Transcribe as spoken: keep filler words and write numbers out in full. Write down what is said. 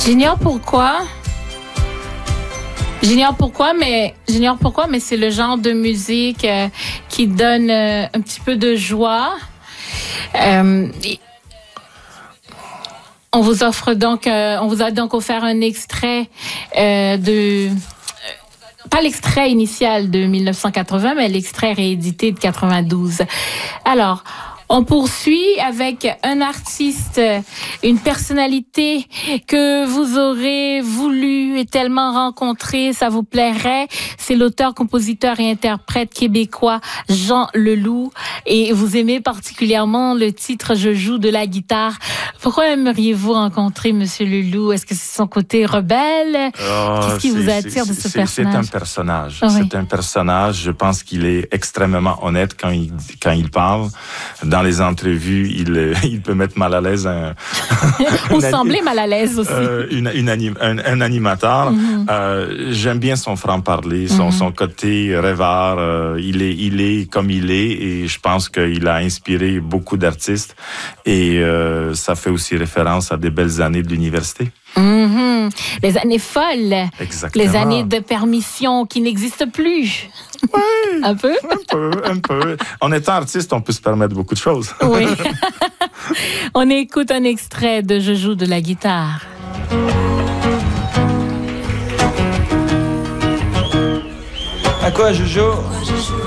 J'ignore pourquoi. J'ignore pourquoi, mais j'ignore pourquoi, mais c'est le genre de musique euh, qui donne euh, un petit peu de joie. Euh, on vous offre donc, euh, on vous a donc offert un extrait euh, de, pas l'extrait initial de mille neuf cent quatre-vingts, mais l'extrait réédité de quatre-vingt-douze. Alors, on poursuit avec un artiste, une personnalité que vous aurez voulu et tellement rencontrer, ça vous plairait. C'est l'auteur, compositeur et interprète québécois Jean Leloup. Et vous aimez particulièrement le titre « Je joue de la guitare ». Pourquoi aimeriez-vous rencontrer Monsieur Leloup? Est-ce que c'est son côté rebelle? Oh, Qu'est-ce qui vous attire de ce c'est, personnage? C'est un personnage. Oh, oui. C'est un personnage. Je pense qu'il est extrêmement honnête quand il, quand il parle. Dans les entrevues, il, il peut mettre mal à l'aise un... Ou sembler mal à l'aise aussi. Euh, une, une anim, un, un animateur. Mm-hmm. Euh, j'aime bien son franc-parler, son, mm-hmm. son côté rêveur. Euh, il est, il est comme il est et je pense qu'il a inspiré beaucoup d'artistes et euh, ça fait aussi référence à des belles années de l'université. Mm-hmm. Les années folles. Exactement. Les années de permission qui n'existent plus. Oui, un peu? Un peu, un peu. En étant artiste, on peut se permettre beaucoup de choses. Oui. On écoute un extrait de Je joue de la guitare. À quoi je joue?